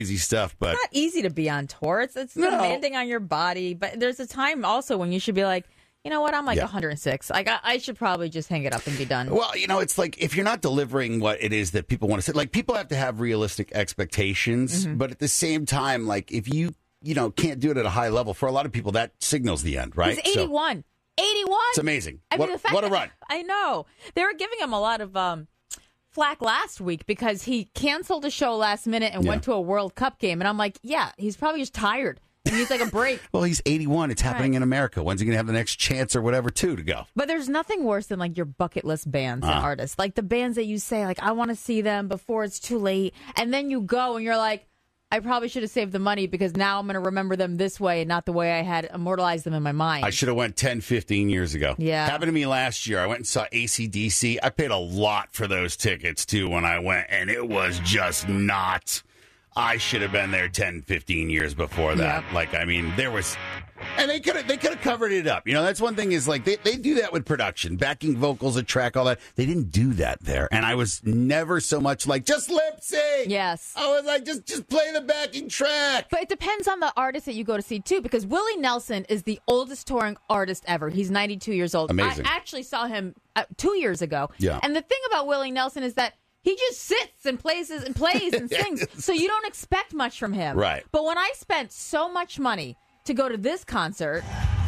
crazy stuff. But It's not easy to be on tour. It's demanding on your body. But there's a time also when you should be like, you know what? I'm like 106. I should probably just hang it up and be done. Well, it's like if you're not delivering what it is that people want to say, like people have to have realistic expectations. But at the same time, like if you can't do it at a high level, for a lot of people, that signals the end, right? He's 81. 81? It's amazing. I mean, what a run. I know. They were giving him a lot of flack last week because he canceled a show last minute and went to a World Cup game. And I'm like, yeah, he's probably just tired. He needs like a break. Well, he's 81. It's happening in America. When's he going to have the next chance or whatever, to go? But there's nothing worse than like your bucket list bands and artists. Like the bands that you say, like, I want to see them before it's too late. And then you go and you're like, I probably should have saved the money because now I'm going to remember them this way and not the way I had immortalized them in my mind. I should have went 10, 15 years ago. Yeah. Happened to me last year. I went and saw AC/DC. I paid a lot for those tickets, too, when I went, and it was just not... I should have been there 10, 15 years before that. Yep. Like, I mean, there was... And they could have covered it up. That's one thing is, like, they do that with production. Backing vocals, a track, all that. They didn't do that there. And I was never so much like, just lip sync. Yes. I was like, just play the backing track. But it depends on the artist that you go to see, too, because Willie Nelson is the oldest touring artist ever. He's 92 years old. Amazing. I actually saw him 2 years ago. Yeah. And the thing about Willie Nelson is that he just sits and plays and sings. So you don't expect much from him. Right. But when I spent so much money to go to this concert,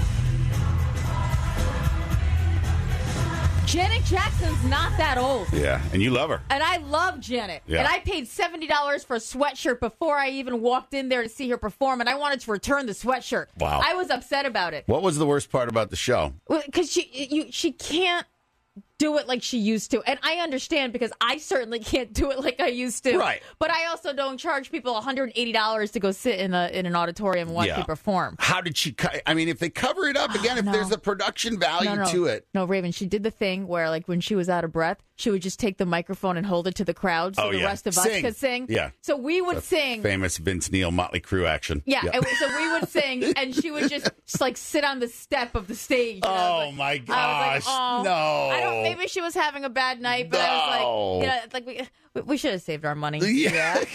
Janet Jackson's not that old. Yeah, and you love her. And I love Janet. Yeah. And I paid $70 for a sweatshirt before I even walked in there to see her perform, and I wanted to return the sweatshirt. Wow. I was upset about it. What was the worst part about the show? Because she can't do it like she used to. And I understand because I certainly can't do it like I used to. Right. But I also don't charge people $180 to go sit in an auditorium and watch me perform. How did she I mean, if they cover it up again, if there's a production value to it. No, Raven, she did the thing where, like, when she was out of breath, she would just take the microphone and hold it to the crowd so the rest of us could sing. Yeah. So we would sing. Famous Vince Neil Motley Crue action. Yeah. And so we would sing, and she would just like sit on the step of the stage. Oh, my gosh. No. Maybe she was having a bad night, but I was like, we should have saved our money. Yeah.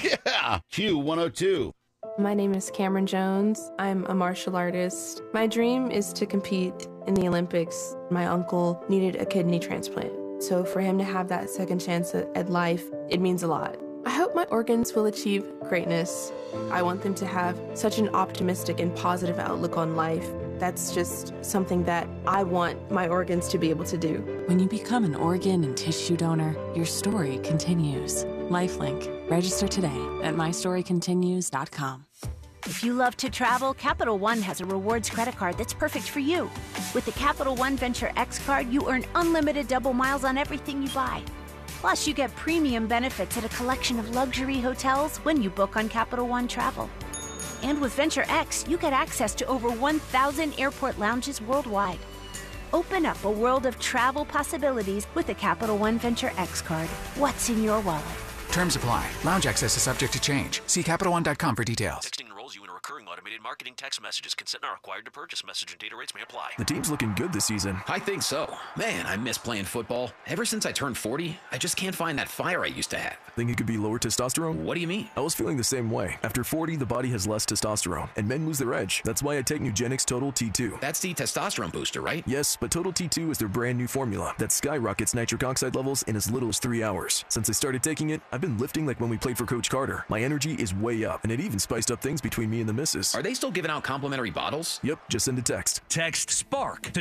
Q102. My name is Cameron Jones. I'm a martial artist. My dream is to compete in the Olympics. My uncle needed a kidney transplant. So for him to have that second chance at life, it means a lot. I hope my organs will achieve greatness. I want them to have such an optimistic and positive outlook on life. That's just something that I want my organs to be able to do. When you become an organ and tissue donor, your story continues. Lifelink. Register today at mystorycontinues.com. If you love to travel, Capital One has a rewards credit card that's perfect for you. With the Capital One Venture X card, you earn unlimited double miles on everything you buy. Plus, you get premium benefits at a collection of luxury hotels when you book on Capital One Travel. And with Venture X, you get access to over 1,000 airport lounges worldwide. Open up a world of travel possibilities with the Capital One Venture X card. What's in your wallet? Terms apply. Lounge access is subject to change. See CapitalOne.com for details. Texting enrolls you in a recurring automated marketing text messages. Consent not required to purchase. Message and data rates may apply. The team's looking good this season. I think so. Man, I miss playing football. Ever since I turned 40, I just can't find that fire I used to have. Think it could be lower testosterone? What do you mean? I was feeling the same way. After 40, the body has less testosterone, and men lose their edge. That's why I take Nugenix Total T2. That's the testosterone booster, right? Yes, but Total T2 is their brand new formula that skyrockets nitric oxide levels in as little as 3 hours. Since I started taking it, I've been lifting like when we played for Coach Carter. My energy is way up, and it even spiced up things between me and the missus. Are they still giving out complimentary bottles? Yep, just send a text. Text SPARK to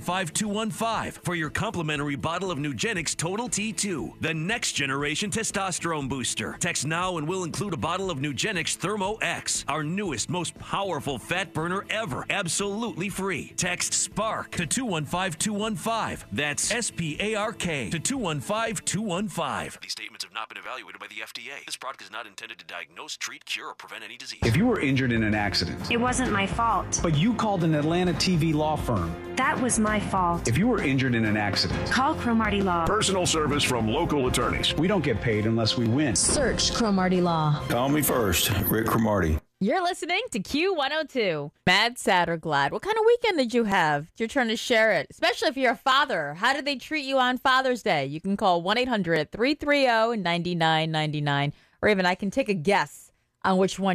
215215 for your complimentary bottle of Nugenix Total T2, the next generation testosterone booster. Text now and we'll include a bottle of Nugenix Thermo X, our newest, most powerful fat burner ever, absolutely free. Text SPARK to 215215. That's SPARK to 215215. These statements have not been evaluated by the FDA. This product is not intended to diagnose, treat, cure, or prevent any disease. If you were injured in an accident, It wasn't my fault. but you called an Atlanta TV law firm. That was my fault. If you were injured in an accident, Call Cromartie Law. Personal service from local attorneys. we don't get paid unless we win. Search Cromartie Law. Call me first, Rick Cromartie. You're listening to Q102. Mad, sad, or glad? What kind of weekend did you have? You're trying to share it, especially if you're a father. How did they treat you on Father's Day? You can call 1-800-330-9999, or even I can take a guess on which one